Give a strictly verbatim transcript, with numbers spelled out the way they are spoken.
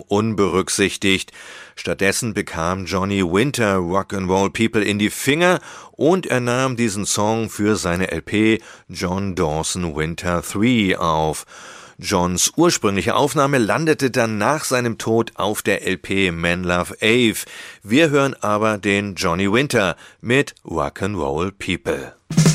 unberücksichtigt. Stattdessen bekam Johnny Winter Rock'n'Roll People in die Finger und er nahm diesen Song für seine L P John Dawson Winter drei auf. Johns ursprüngliche Aufnahme landete dann nach seinem Tod auf der L P Man Love Ave. Wir hören aber den Johnny Winter mit Rock'n'Roll People.